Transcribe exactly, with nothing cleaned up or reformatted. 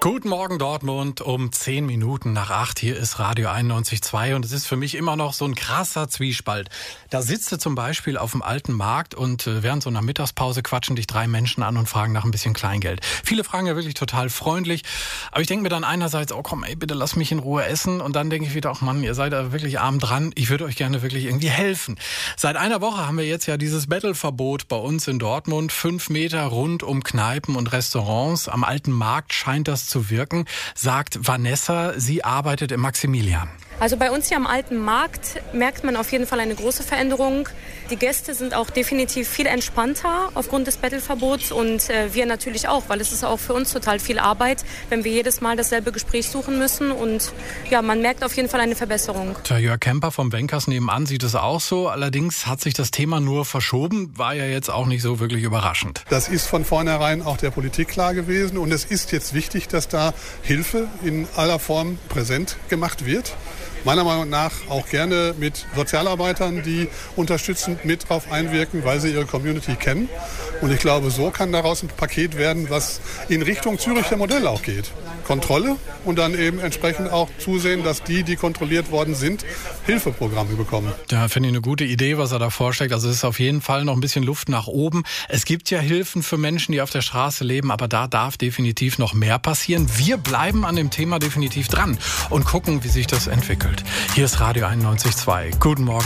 Guten Morgen Dortmund, um zehn Minuten nach acht. Hier ist Radio einundneunzig Komma zwei und es ist für mich immer noch so ein krasser Zwiespalt. Da sitzt du zum Beispiel auf dem alten Markt und während so einer Mittagspause quatschen dich drei Menschen an und fragen nach ein bisschen Kleingeld. Viele fragen ja wirklich total freundlich, aber ich denke mir dann einerseits, oh komm ey, bitte lass mich in Ruhe essen, und dann denke ich wieder, ach Mann, ihr seid da wirklich arm dran, ich würde euch gerne wirklich irgendwie helfen. Seit einer Woche haben wir jetzt ja dieses Bettelverbot bei uns in Dortmund, fünf Meter rund um Kneipen und Restaurants. Am alten Markt scheint das zu wirken, sagt Vanessa. Sie arbeitet im Maximilian. Also bei uns hier am alten Markt merkt man auf jeden Fall eine große Veränderung. Die Gäste sind auch definitiv viel entspannter aufgrund des Bettelverbots und äh, wir natürlich auch, weil es ist auch für uns total viel Arbeit, wenn wir jedes Mal dasselbe Gespräch suchen müssen, und ja, man merkt auf jeden Fall eine Verbesserung. Tja, Jörg Kemper vom Bankers nebenan sieht es auch so, allerdings hat sich das Thema nur verschoben, war ja jetzt auch nicht so wirklich überraschend. Das ist von vornherein auch der Politik klar gewesen und es ist jetzt wichtig, dass da Hilfe in aller Form präsent gemacht wird. Meiner Meinung nach auch gerne mit Sozialarbeitern, die unterstützend mit drauf einwirken, weil sie ihre Community kennen. Und ich glaube, so kann daraus ein Paket werden, was in Richtung Züricher Modell auch geht. Kontrolle und dann eben entsprechend auch zusehen, dass die, die kontrolliert worden sind, Hilfeprogramme bekommen. Ja, finde ich eine gute Idee, was er da vorschlägt. Also es ist auf jeden Fall noch ein bisschen Luft nach oben. Es gibt ja Hilfen für Menschen, die auf der Straße leben, aber da darf definitiv noch mehr passieren. Wir bleiben an dem Thema definitiv dran und gucken, wie sich das entwickelt. Hier ist Radio einundneunzig Komma zwei. Guten Morgen.